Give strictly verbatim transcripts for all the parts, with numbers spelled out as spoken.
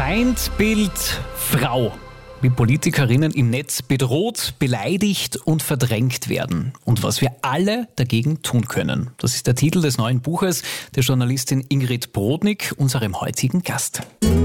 Feindbild Frau. Wie Politikerinnen im Netz bedroht, beleidigt und verdrängt werden. Und was wir alle dagegen tun können. Das ist der Titel des neuen Buches der Journalistin Ingrid Brodnik, unserem heutigen Gast.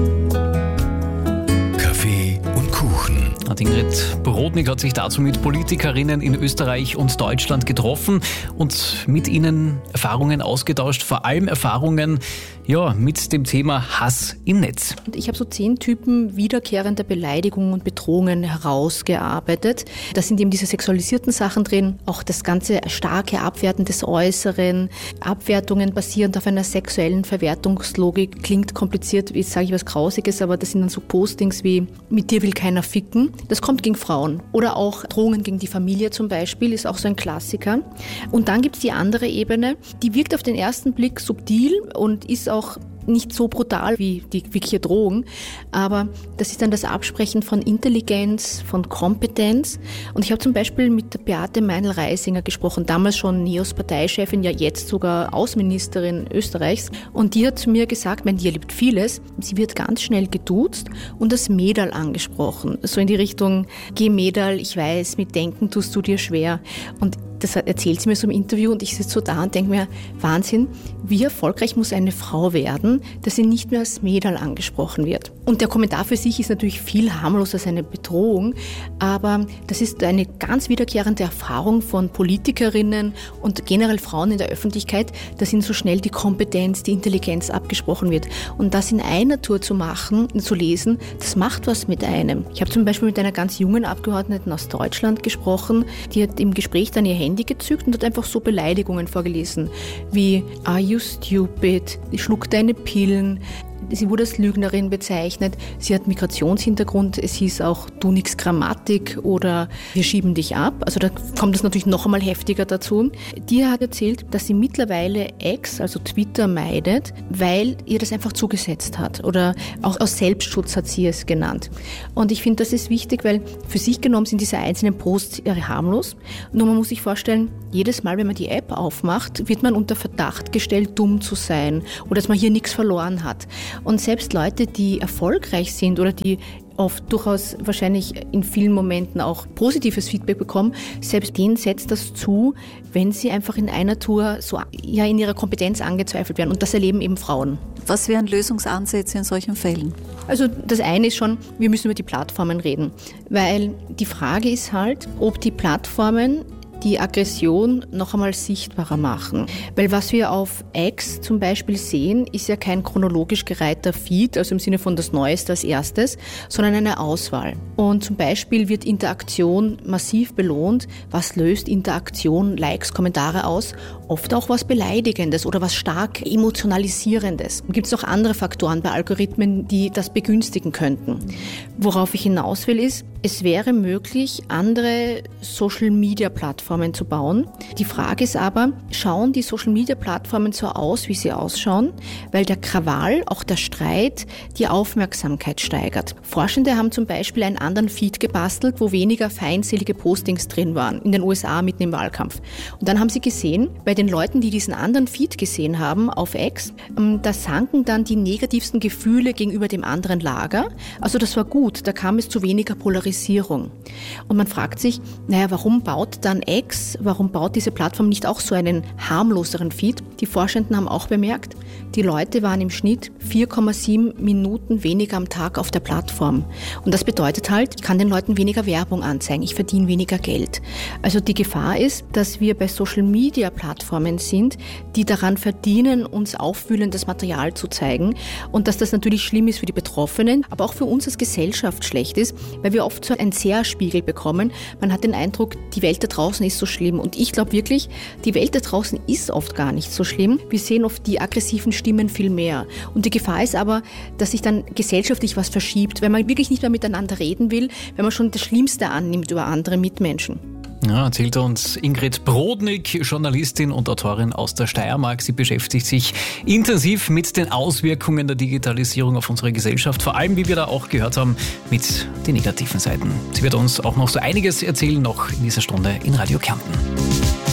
Kaffee und Kuchen. Und Ingrid Brodnik hat sich dazu mit Politikerinnen in Österreich und Deutschland getroffen und mit ihnen Erfahrungen ausgetauscht, vor allem Erfahrungen ja, mit dem Thema Hass im Netz. Ich habe so zehn Typen wiederkehrender Beleidigungen und Bedrohungen herausgearbeitet. Da sind eben diese sexualisierten Sachen drin, auch das ganze starke Abwerten des Äußeren, Abwertungen basierend auf einer sexuellen Verwertungslogik. Klingt kompliziert, jetzt sage ich was Grausiges, aber das sind dann so Postings wie mit dir will keiner ficken. Das kommt gegen Frauen. Oder auch Drohungen gegen die Familie zum Beispiel, ist auch so ein Klassiker. Und dann gibt es die andere Ebene, die wirkt auf den ersten Blick subtil und ist auch auch nicht so brutal wie die wirkliche Drohung, aber das ist dann das Absprechen von Intelligenz, von Kompetenz. Und ich habe zum Beispiel mit der Beate Meinl-Reisinger gesprochen, damals schon NEOS-Parteichefin, ja jetzt sogar Außenministerin Österreichs. Und die hat zu mir gesagt, mein, die erlebt vieles, sie wird ganz schnell geduzt und das Mäderl angesprochen. So in die Richtung, geh Mäderl, ich weiß, mit Denken tust du dir schwer. Und das erzählt sie mir so im Interview und ich sitze so da und denke mir, Wahnsinn, wie erfolgreich muss eine Frau werden, dass sie nicht mehr als Mäderl angesprochen wird. Und der Kommentar für sich ist natürlich viel harmloser als eine Bedrohung, aber das ist eine ganz wiederkehrende Erfahrung von Politikerinnen und generell Frauen in der Öffentlichkeit, dass ihnen so schnell die Kompetenz, die Intelligenz abgesprochen wird. Und das in einer Tour zu machen, zu lesen, das macht was mit einem. Ich habe zum Beispiel mit einer ganz jungen Abgeordneten aus Deutschland gesprochen, die hat im Gespräch dann ihr Handy gezückt und hat einfach so Beleidigungen vorgelesen, wie are you stupid, schluck deine Pillen. Sie wurde als Lügnerin bezeichnet, sie hat Migrationshintergrund, es hieß auch du nix Grammatik oder wir schieben dich ab. Also da kommt es natürlich noch einmal heftiger dazu. Die hat erzählt, dass sie mittlerweile X, also Twitter, meidet, weil ihr das einfach zugesetzt hat oder auch aus Selbstschutz hat sie es genannt. Und ich finde, das ist wichtig, weil für sich genommen sind diese einzelnen Posts harmlos. Nur man muss sich vorstellen, jedes Mal, wenn man die App aufmacht, wird man unter Verdacht gestellt, dumm zu sein oder dass man hier nichts verloren hat. Und selbst Leute, die erfolgreich sind oder die oft durchaus wahrscheinlich in vielen Momenten auch positives Feedback bekommen, selbst denen setzt das zu, wenn sie einfach in einer Tour so ja in ihrer Kompetenz angezweifelt werden. Und das erleben eben Frauen. Was wären Lösungsansätze in solchen Fällen? Also das eine ist schon, wir müssen über die Plattformen reden. Weil die Frage ist halt, ob die Plattformen die Aggression noch einmal sichtbarer machen. Weil was wir auf X zum Beispiel sehen, ist ja kein chronologisch gereihter Feed, also im Sinne von das Neueste als erstes, sondern eine Auswahl. Und zum Beispiel wird Interaktion massiv belohnt. Was löst Interaktion, Likes, Kommentare aus? Oft auch was Beleidigendes oder was stark Emotionalisierendes. Gibt es noch andere Faktoren bei Algorithmen, die das begünstigen könnten? Worauf ich hinaus will ist, es wäre möglich, andere Social-Media-Plattformen zu bauen. Die Frage ist aber, schauen die Social-Media-Plattformen so aus, wie sie ausschauen? Weil der Krawall, auch der Streit, die Aufmerksamkeit steigert. Forschende haben zum Beispiel einen anderen Feed gebastelt, wo weniger feindselige Postings drin waren, in den U S A mitten im Wahlkampf. Und dann haben sie gesehen, bei den Leuten, die diesen anderen Feed gesehen haben auf X, da sanken dann die negativsten Gefühle gegenüber dem anderen Lager. Also das war gut, da kam es zu weniger Polarisierung. Und man fragt sich, naja, warum baut dann X, warum baut diese Plattform nicht auch so einen harmloseren Feed? Die Forschenden haben auch bemerkt, die Leute waren im Schnitt vier Komma sieben Minuten weniger am Tag auf der Plattform. Und das bedeutet halt, ich kann den Leuten weniger Werbung anzeigen, ich verdiene weniger Geld. Also die Gefahr ist, dass wir bei Social-Media-Plattformen sind, die daran verdienen, uns aufwühlendes Material zu zeigen und dass das natürlich schlimm ist für die Betroffenen, aber auch für uns als Gesellschaft schlecht ist, weil wir oft so einen Zerspiegel bekommen. Man hat den Eindruck, die Welt da draußen ist so schlimm. Und ich glaube wirklich, die Welt da draußen ist oft gar nicht so schlimm. Wir sehen oft die aggressiven Stimmen viel mehr. Und die Gefahr ist aber, dass sich dann gesellschaftlich was verschiebt, wenn man wirklich nicht mehr miteinander reden will, wenn man schon das Schlimmste annimmt über andere Mitmenschen. Ja, erzählt uns Ingrid Brodnik, Journalistin und Autorin aus der Steiermark. Sie beschäftigt sich intensiv mit den Auswirkungen der Digitalisierung auf unsere Gesellschaft, vor allem, wie wir da auch gehört haben, mit den negativen Seiten. Sie wird uns auch noch so einiges erzählen, noch in dieser Stunde in Radio Kärnten.